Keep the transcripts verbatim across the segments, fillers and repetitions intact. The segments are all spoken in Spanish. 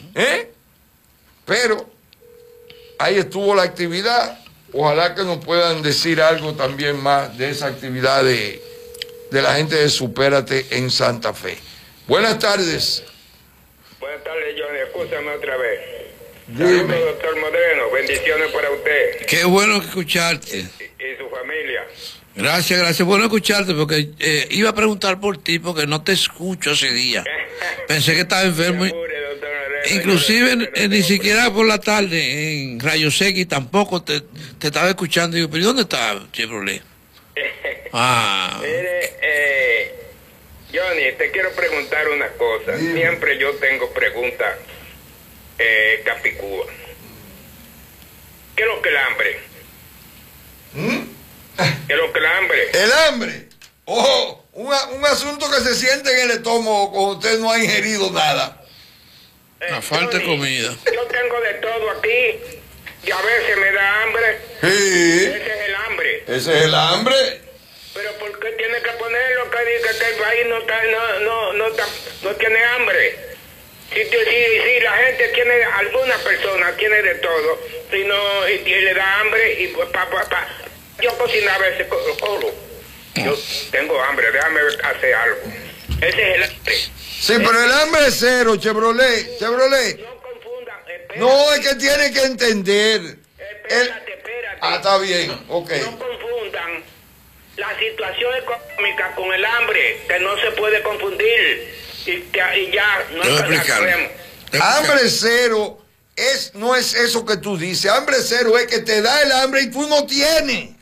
¿Eh? Pero ahí estuvo la actividad. Ojalá que nos puedan decir algo también más de esa actividad de, de la gente de Supérate en Santa Fe. Buenas tardes. Buenas tardes, Johnny. Escúchame otra vez. Dime. Saludos, doctor Moreno. Bendiciones para usted. Qué bueno escucharte. Y, y su familia. Gracias, gracias. Bueno escucharte, porque eh, iba a preguntar por ti, porque no te escucho ese día. Pensé que estaba enfermo. Y, inclusive eh, ni siquiera por la tarde en Rayo X tampoco te, te estaba escuchando. Digo, pero ¿y dónde está Chevrolet? Ah. Mire, eh, Johnny, te quiero preguntar una cosa. Dime. Siempre yo tengo preguntas eh, capicúas. ¿Qué es lo que el hambre? ¿Mm? ¿Qué es lo que el hambre? El hambre. Ojo, un, un asunto que se siente en el estómago cuando usted no ha ingerido nada. La Eh, falta de Johnny, comida. Yo tengo de todo aquí y a veces me da hambre. Sí, Ese es el hambre. ese es el hambre. Pero ¿por qué tiene que ponerlo que diga que el país no, está, no, no, no, está, no tiene hambre? Si, si, si la gente tiene, alguna persona tiene de todo, y, no, y, y le da hambre, y pues pa, pa, pa. Yo cocinaba ese colo. Yo tengo hambre, déjame hacer algo. Ese es el hambre. Sí, pero el hambre es cero, Chevrolet. Chevrolet. No confundan. Espérate, No, es que tiene que entender. El... espérate, espérate. Ah, está bien, ok. No confundan la situación económica con el hambre, que no se puede confundir. Y, que- y ya, no Te voy a la explicar. sabemos. Te voy a explicar. Hambre cero es, no es eso que tú dices. Hambre cero es que te da el hambre y tú no tienes.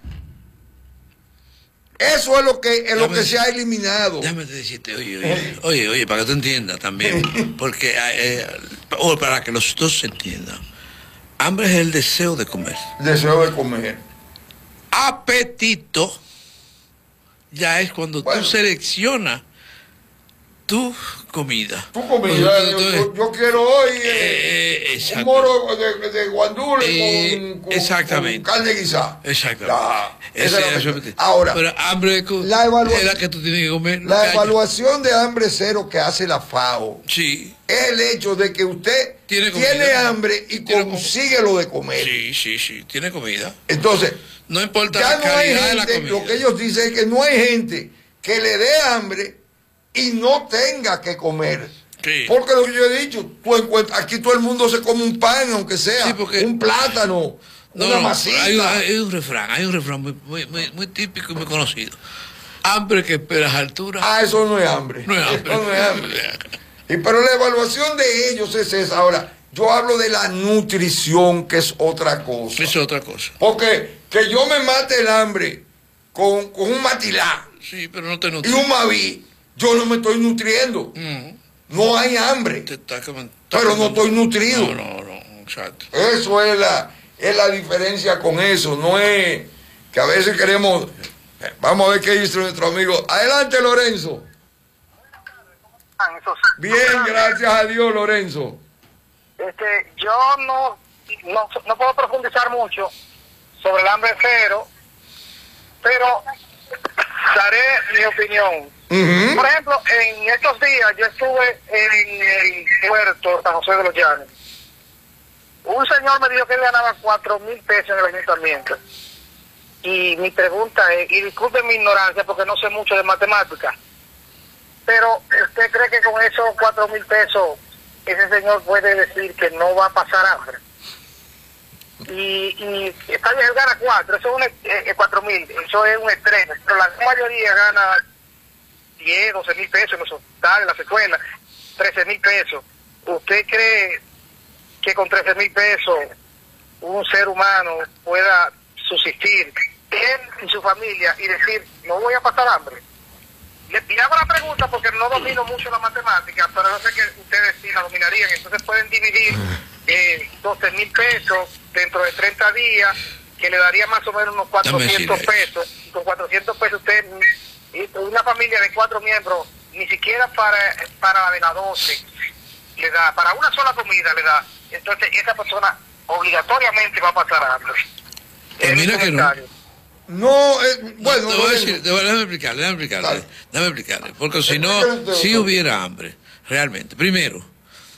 Eso es lo que, es lo Déjame que se ha decir- eliminado. Déjame decirte, oye, oye, oye, oye, para que tú entiendas también, porque, eh, o para que los dos se entiendan, hambre es el deseo de comer. Deseo de comer. Apetito ya es cuando Bueno. tú seleccionas tu comida. Tu comida. Entonces, Yo, tú- yo- yo quiero hoy eh, eh, un exacto. moro de, de guandule Eh, con, con- exactamente. con carne guisada. Exactamente. Ya, Ese esa es es la eso. cuestión. Ahora, Pero hambre co- la evalua- es la que tú tienes que comer. la calla. evaluación de hambre cero que hace la FAO Sí, es el hecho de que usted Tiene tiene, comida. hambre y Tiene com- consigue lo de comer. sí, sí, sí, tiene comida. Entonces, No importa ya la no hay calidad de la gente, comida. lo que ellos dicen es que no hay gente que le dé hambre y no tenga que comer. Sí. Porque lo que yo he dicho, tú encuentras, aquí todo el mundo se come un pan, aunque sea, Sí, porque- un plátano, No, una no, masita. hay, un- hay un refrán, hay un refrán muy, muy, muy, muy típico y muy conocido. Hambre que esperas altura. Ah, eso no es hambre. No es hambre. Eso no es hambre. Y pero la evaluación de ellos es esa. Ahora, yo hablo de la nutrición, que es otra cosa. Eso es otra cosa. Porque que yo me mate el hambre con, con un matilá Sí, pero no te y nutres. un maví, yo no me estoy nutriendo. Mm, No hay hambre, te está comen- pero no estoy nutrido. No, no, no, exacto. Eso es la, es la diferencia con eso. No es que a veces queremos... Vamos a ver qué dice nuestro amigo. Adelante, Lorenzo. Bien, gracias a Dios, Lorenzo. Este, yo no, no, no puedo profundizar mucho sobre el hambre cero, pero daré mi opinión. Ujú. Por ejemplo, en estos días yo estuve en el puerto de San José de los Llanos. Un señor me dijo que él ganaba cuatro mil pesos en el ayuntamiento. Y mi pregunta es, y disculpen mi ignorancia porque no sé mucho de matemáticas, pero ¿usted cree que con esos cuatro mil pesos ese señor puede decir que no va a pasar hambre? Y, y está bien, él gana cuatro, eso es un, eh, cuatro mil, eso es un estrés, pero la mayoría gana diez, doce mil pesos en los hospitales, en las escuelas, trece mil pesos. ¿Usted cree que con trece mil pesos un ser humano pueda subsistir, él y su familia, y decir, no voy a pasar hambre? Le, le hago la pregunta porque no domino mucho la matemática, pero yo sé que ustedes sí la dominarían, entonces pueden dividir eh, doce mil pesos dentro de treinta días, que le daría más o menos unos cuatrocientos pesos, y con cuatrocientos pesos usted, y una familia de cuatro miembros, ni siquiera para, para la de la doce le da, para una sola comida le da, entonces esa persona obligatoriamente va a pasar hambre. Pues Es mi mira que no. comentario. No, eh, bueno, No, te voy a Lorenzo. decir, te voy- déjame explicarle, déjame explicarle, Dale. déjame explicarle, porque si Explícale no, usted, si doctor. hubiera hambre, realmente, primero,